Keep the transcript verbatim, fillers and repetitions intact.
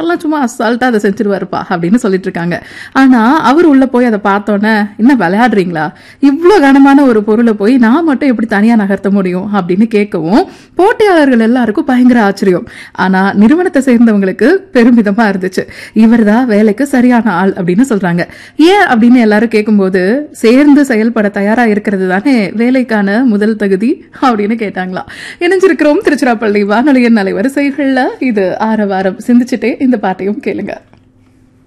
சார்லாம் சும்மா அசால்ட்டா அதை செஞ்சிருவாருப்பா அப்படின்னு சொல்லிட்டு இருக்காங்க. ஆனா அவர் உள்ள போய் அதை பார்த்தோன்னே, என்ன விளையாடுறீங்களா, இவ்வளவு கனமான ஒரு பொருளை போய் நான் மட்டும் எப்படி தனியா நகர்த்த முடியும் அப்படின்னு கேட்கவும் போட்டியாளர்கள் எல்லாருக்கும் பயங்கர ஆச்சரியம். ஆனா நிறுவனத்தை சேர்ந்தவங்களுக்கு பெருமிதமா இருந்துச்சு. இவர் தான் வேலைக்கு சரியான ஆள் அப்படின்னு சொல்றாங்க. ஏன் அப்படின்னு எல்லாரும் கேட்கும்போது, சேர்ந்து செயல்பட தயாரா இருக்கிறது தானே வேலைக்கான முதல் தகுதி அப்படின்னு கேட்டாங்களாம். இணைஞ்சிருக்கிறோம் திருச்சிராப்பள்ளி வானொலியின் அலைவரிசைகள்ல. இது ஆரவாரம். சிந்திச்சுட்டே இந்த பாட்டையும் கேளுங்க.